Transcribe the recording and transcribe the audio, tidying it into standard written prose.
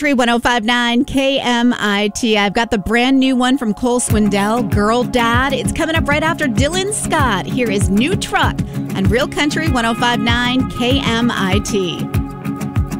1059 KMIT. I've got the brand new one from Cole Swindell, Girl Dad. It's coming up right after Dylan Scott. Here is New Truck on Real Country 1059 KMIT.